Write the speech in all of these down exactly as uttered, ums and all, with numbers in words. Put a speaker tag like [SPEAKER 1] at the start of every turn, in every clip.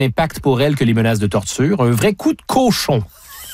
[SPEAKER 1] impact pour elle que les menaces de torture. Un vrai coup de cochon.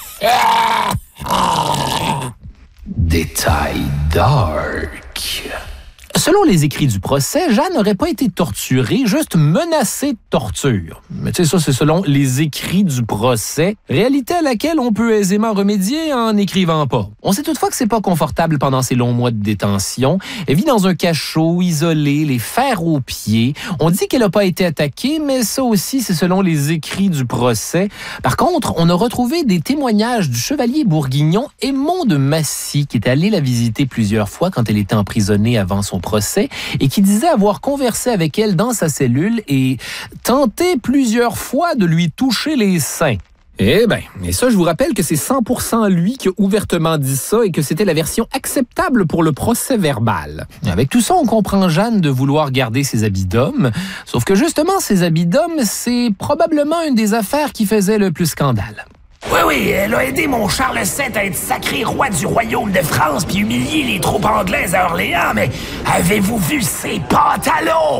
[SPEAKER 2] Détail dark.
[SPEAKER 1] Selon les écrits du procès, Jeanne n'aurait pas été torturée, juste menacée de torture. Mais tu sais, ça, c'est selon les écrits du procès, réalité à laquelle on peut aisément remédier en n'écrivant pas. On sait toutefois que c'est pas confortable pendant ces longs mois de détention. Elle vit dans un cachot, isolée, les fers aux pieds. On dit qu'elle n'a pas été attaquée, mais ça aussi, c'est selon les écrits du procès. Par contre, on a retrouvé des témoignages du chevalier bourguignon Aymon de Massy, qui est allé la visiter plusieurs fois quand elle était emprisonnée avant son procès et qui disait avoir conversé avec elle dans sa cellule et tenté plusieurs fois de lui toucher les seins. Eh bien, et ça, je vous rappelle que c'est cent pour cent lui qui a ouvertement dit ça et que c'était la version acceptable pour le procès verbal. Avec tout ça, on comprend Jeanne de vouloir garder ses habits d'homme, sauf que justement, ses habits d'homme, c'est probablement une des affaires qui faisait le plus scandale.
[SPEAKER 3] Oui, oui, elle a aidé mon Charles sept à être sacré roi du royaume de France puis humilier les troupes anglaises à Orléans, mais avez-vous vu ses pantalons?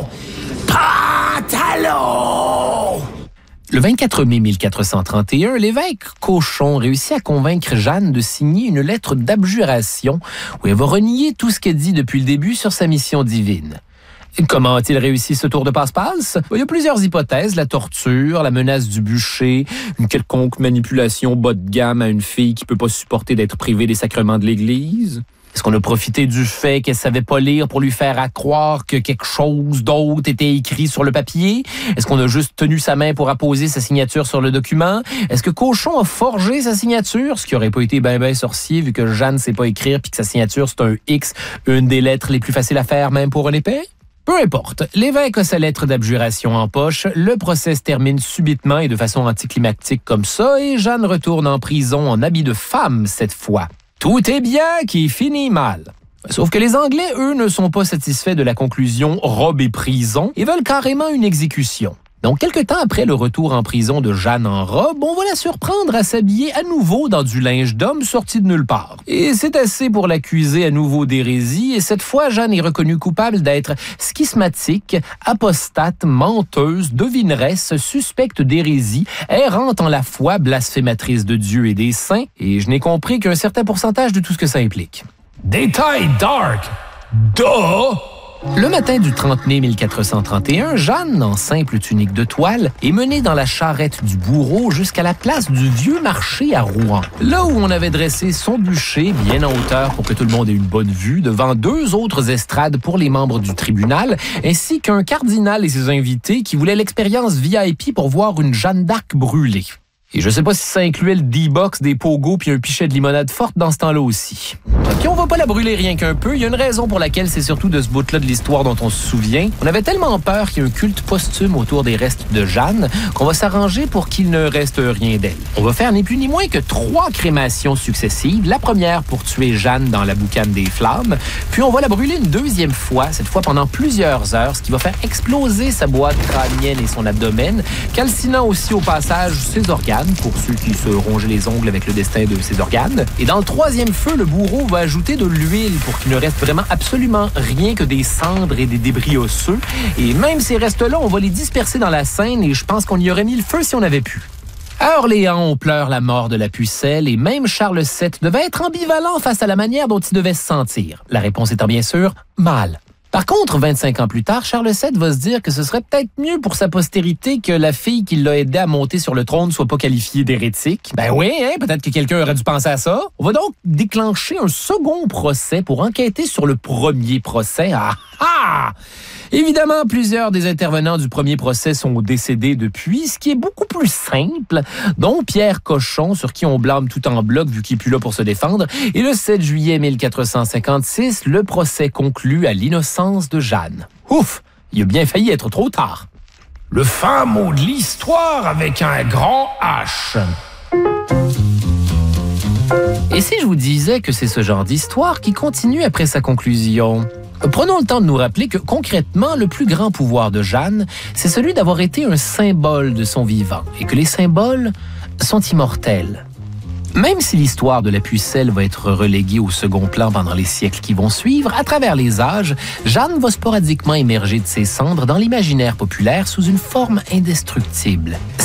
[SPEAKER 3] Pantalons!
[SPEAKER 1] Le vingt-quatre mai mille quatre cent trente et un, l'évêque Cochon réussit à convaincre Jeanne de signer une lettre d'abjuration où elle va renier tout ce qu'elle dit depuis le début sur sa mission divine. Comment a-t-il réussi ce tour de passe-passe? Il y a plusieurs hypothèses. La torture, la menace du bûcher, une quelconque manipulation bas de gamme à une fille qui peut pas supporter d'être privée des sacrements de l'Église. Est-ce qu'on a profité du fait qu'elle savait pas lire pour lui faire à croire que quelque chose d'autre était écrit sur le papier? Est-ce qu'on a juste tenu sa main pour apposer sa signature sur le document? Est-ce que Cochon a forgé sa signature? Ce qui aurait pas été ben ben sorcier vu que Jeanne sait pas écrire puis que sa signature c'est un X, une des lettres les plus faciles à faire même pour un épais? Peu importe, l'évêque a sa lettre d'abjuration en poche, le procès se termine subitement et de façon anticlimactique comme ça, et Jeanne retourne en prison en habit de femme cette fois. Tout est bien qui finit mal. Sauf que les Anglais, eux, ne sont pas satisfaits de la conclusion robe et prison et veulent carrément une exécution. Donc, quelque temps après le retour en prison de Jeanne en robe, on va la surprendre à s'habiller à nouveau dans du linge d'homme sorti de nulle part. Et c'est assez pour l'accuser à nouveau d'hérésie, et cette fois, Jeanne est reconnue coupable d'être schismatique, apostate, menteuse, devineresse, suspecte d'hérésie, errante en la foi, blasphématrice de Dieu et des saints, et je n'ai compris qu'un certain pourcentage de tout ce que ça implique.
[SPEAKER 2] Détail dark. Duh!
[SPEAKER 1] Le matin du trente mai mille quatre cent trente et un, Jeanne, en simple tunique de toile, est menée dans la charrette du bourreau jusqu'à la place du Vieux Marché à Rouen. Là où on avait dressé son bûcher bien en hauteur pour que tout le monde ait une bonne vue, devant deux autres estrades pour les membres du tribunal, ainsi qu'un cardinal et ses invités qui voulaient l'expérience V I P pour voir une Jeanne d'Arc brûlée. Et je sais pas si ça incluait le D-Box, des pogos puis un pichet de limonade forte dans ce temps-là aussi. OK, on va pas la brûler rien qu'un peu. Il y a une raison pour laquelle c'est surtout de ce bout-là de l'histoire dont on se souvient. On avait tellement peur qu'il y ait un culte posthume autour des restes de Jeanne qu'on va s'arranger pour qu'il ne reste rien d'elle. On va faire ni plus ni moins que trois crémations successives. La première pour tuer Jeanne dans la boucane des flammes. Puis on va la brûler une deuxième fois, cette fois pendant plusieurs heures, ce qui va faire exploser sa boîte crânienne et son abdomen, calcinant aussi au passage ses organes, pour ceux qui se rongeaient les ongles avec le destin de ses organes. Et dans le troisième feu, le bourreau va ajouter de l'huile pour qu'il ne reste vraiment absolument rien que des cendres et des débris osseux. Et même ces restes-là, on va les disperser dans la Seine et je pense qu'on y aurait mis le feu si on avait pu. À Orléans, on pleure la mort de la pucelle et même Charles sept devait être ambivalent face à la manière dont il devait se sentir. La réponse étant bien sûr mal. Par contre, vingt-cinq ans plus tard, Charles sept va se dire que ce serait peut-être mieux pour sa postérité que la fille qui l'a aidé à monter sur le trône soit pas qualifiée d'hérétique. Ben oui, hein, peut-être que quelqu'un aurait dû penser à ça. On va donc déclencher un second procès pour enquêter sur le premier procès. Ah ah! Évidemment, plusieurs des intervenants du premier procès sont décédés depuis, ce qui est beaucoup plus simple, dont Pierre Cochon, sur qui on blâme tout en bloc vu qu'il n'est plus là pour se défendre. Et le sept juillet mille quatre cent cinquante-six, le procès conclut à l'innocence de Jeanne. Ouf! Il a bien failli être trop tard.
[SPEAKER 2] Le fin mot de l'histoire avec un grand H.
[SPEAKER 1] Et si je vous disais que c'est ce genre d'histoire qui continue après sa conclusion? Prenons le temps de nous rappeler que, concrètement, le plus grand pouvoir de Jeanne, c'est celui d'avoir été un symbole de son vivant, et que les symboles sont immortels. Même si l'histoire de la pucelle va être reléguée au second plan pendant les siècles qui vont suivre, à travers les âges, Jeanne va sporadiquement émerger de ses cendres dans l'imaginaire populaire sous une forme indestructible.